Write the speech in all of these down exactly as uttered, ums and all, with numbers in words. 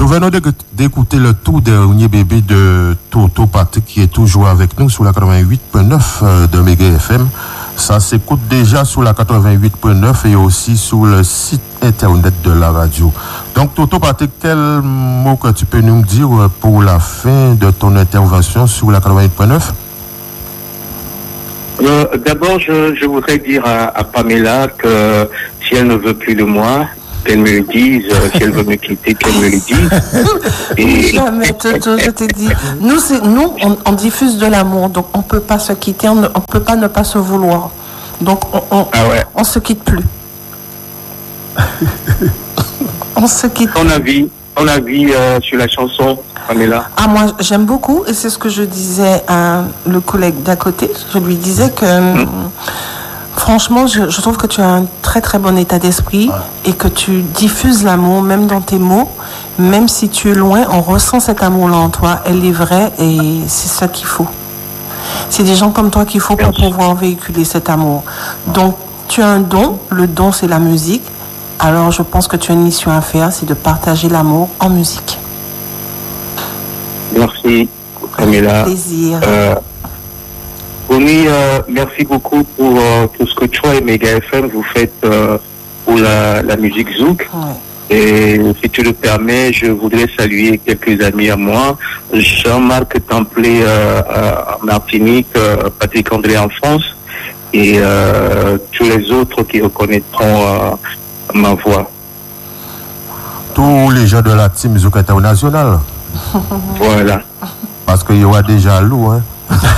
Nous venons d'écouter le tout dernier bébé de Toto Patrick qui est toujours avec nous sur la quatre-vingt-huit virgule neuf de Méga F M. Ça s'écoute déjà sur la quatre-vingt-huit virgule neuf et aussi sur le site internet de la radio. Donc Toto Patrick, quel mot que tu peux nous dire pour la fin de ton intervention sur la quatre-vingt-huit virgule neuf? Euh, d'abord, je, je voudrais dire à, à Pamela que si elle ne veut plus de moi, qu'elle me le dise. Euh, si elle veut me quitter, qu'elle me le dise. Et... Jamais, Toto, je t'ai dit. Nous, c'est, nous on, on diffuse de l'amour, donc on ne peut pas se quitter, on ne on peut pas ne pas se vouloir. Donc on on, ah ouais. on se quitte plus. On se quitte. Ton avis, ton avis euh, sur la chanson, Pamela? Ah, moi, j'aime beaucoup, et c'est ce que je disais à le collègue d'à côté. Je lui disais que, mmh. franchement, je, je trouve que tu as un très très bon état d'esprit et que tu diffuses l'amour, même dans tes mots. Même si tu es loin, on ressent cet amour-là en toi. Elle est vraie et c'est ça qu'il faut. C'est des gens comme toi qu'il faut pour pouvoir véhiculer cet amour. Donc, tu as un don. Le don, c'est la musique. Alors, je pense que tu as une mission à faire, c'est de partager l'amour en musique. Merci, Pamela. Avec plaisir. Euh, Bonnie, euh, merci beaucoup pour euh, tout ce que toi et Méga F M vous faites euh, pour la, la musique Zouk. Ouais. Et si tu le permets, je voudrais saluer quelques amis à moi. Jean-Marc Templé euh, en Martinique, euh, Patrick André en France et euh, tous les autres qui reconnaîtront euh, ma voix. Tous les gens de la team Zouk International. Voilà. Parce qu'il y aura déjà Lou, hein.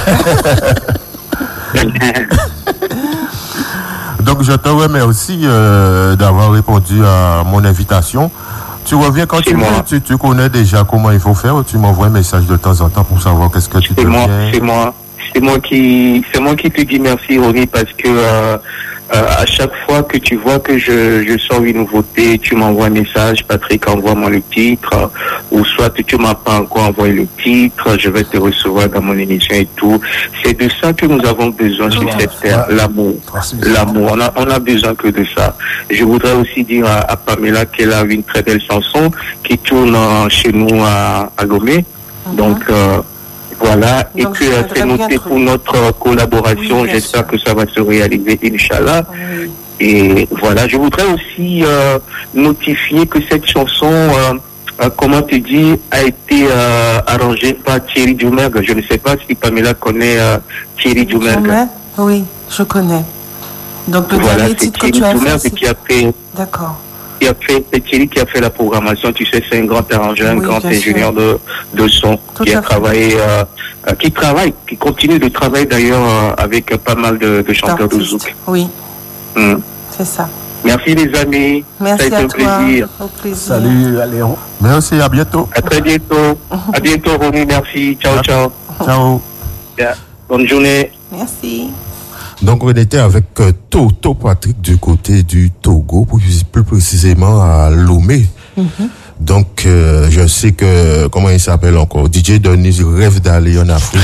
Donc je te remercie euh, d'avoir répondu à mon invitation. Tu reviens quand tu veux, tu, tu connais déjà comment il faut faire, ou tu m'envoies un message de temps en temps pour savoir qu'est-ce que tu te C'est moi, viens. c'est moi, c'est moi qui, c'est moi qui te dis merci, Ronnie, parce que euh, euh, à chaque fois que tu vois que je, je sors une nouveauté, tu m'envoies un message, Patrick, envoie-moi le titre, euh, ou soit tu m'as pas encore envoyé le titre, je vais te recevoir dans mon émission et tout. C'est de ça que nous avons besoin sur cette terre, l'amour, l'amour. On a, on a besoin que de ça. Je voudrais aussi dire à, à Pamela qu'elle a une très belle chanson qui tourne euh, chez nous à, à Lomé. Mm-hmm. Donc euh, voilà, et que c'est noté pour notre collaboration. Oui, j'espère sûr. que ça va se réaliser, Inch'Allah. Oui. Et voilà, je voudrais aussi euh, notifier que cette chanson, euh, euh, comment te dire, a été euh, arrangée par Thierry Dumergue. Je ne sais pas si Pamela connaît euh, Thierry Dumergue. Oui, je connais. Donc le voilà, dernier titre que tu as fait, c'est... qui a fait... D'accord. Qui a fait, c'est Thierry qui a fait la programmation, tu sais, c'est un grand arrangeur, un oui, grand ingénieur de, de son, Tout qui a travaillé, euh, euh, qui travaille, qui continue de travailler d'ailleurs euh, avec euh, pas mal de, de chanteurs de zouk. Oui. Mm. C'est ça. Merci les amis. Merci ça a été à un toi. plaisir. Au plaisir. Salut, Léon. Merci, à bientôt. À très bientôt. À bientôt, Romy. Merci. Ciao, ciao. Ciao. Yeah. Bonne journée. Merci. Donc on était avec euh, Toto Patrick du côté du Togo, plus, plus précisément à Lomé. Mm-hmm. Donc euh, je sais que, comment il s'appelle encore, D J Denis rêve d'aller en Afrique.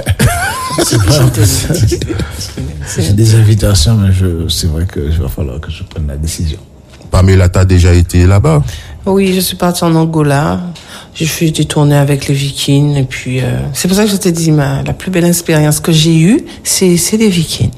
Ouais. C'est vrai, en plus. J'ai des invitations, mais je, c'est vrai que je va falloir que je prenne la décision. Pamela, t'as déjà été là-bas? Oui, je suis partie en Angola. J'ai fait des tournées avec les Vikings. Et puis, euh, c'est pour ça que je te dis, ma, la plus belle expérience que j'ai eue, c'est, c'est les Vikings.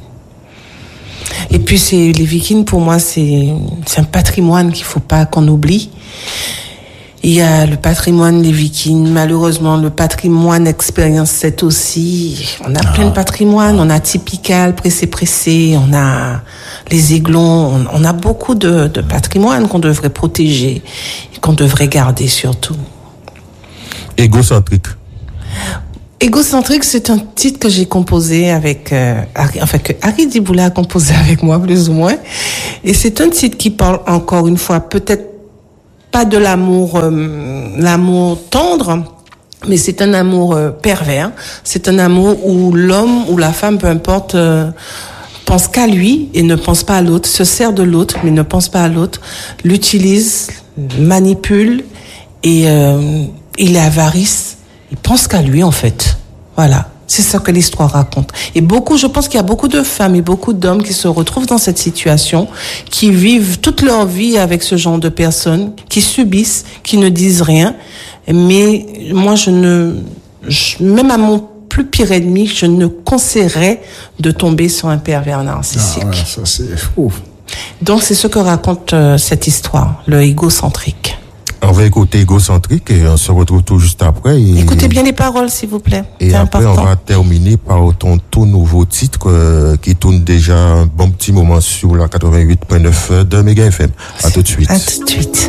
Et puis, c'est, les Vikings, pour moi, c'est, c'est un patrimoine qu'il faut pas qu'on oublie. Il y a le patrimoine des Vikings. Malheureusement, le patrimoine expérience sept aussi. On a ah. plein de patrimoine. On a Typical, Pressé Pressé. On a les Aiglons. On, on a beaucoup de, de patrimoine qu'on devrait protéger et qu'on devrait garder surtout. Égocentrique. Égocentrique, c'est un titre que j'ai composé avec, euh, Harry, enfin que Harry Diboula a composé avec moi plus ou moins. Et c'est un titre qui parle encore une fois peut-être pas de l'amour, euh, l'amour tendre, mais c'est un amour euh, pervers. C'est un amour où l'homme ou la femme, peu importe, euh, pense qu'à lui et ne pense pas à l'autre, se sert de l'autre mais ne pense pas à l'autre, l'utilise, manipule et euh, il est avarice. Il pense qu'à lui en fait. Voilà. C'est ça que l'histoire raconte. Et beaucoup, je pense qu'il y a beaucoup de femmes et beaucoup d'hommes qui se retrouvent dans cette situation, qui vivent toute leur vie avec ce genre de personnes, qui subissent, qui ne disent rien. Mais moi, je ne, je, même à mon plus pire ennemi, je ne conseillerais de tomber sur un pervers narcissique. Ah ouais, ça c'est fou. Donc, c'est ce que raconte euh, cette histoire, le égocentrique. On va écouter égocentrique et on se retrouve tout juste après. Et, Écoutez bien les paroles, s'il vous plaît. Et c'est après, important. On va terminer par ton tout nouveau titre euh, qui tourne déjà un bon petit moment sur la quatre-vingt-huit point neuf de Méga F M. À tout de suite. À tout de suite.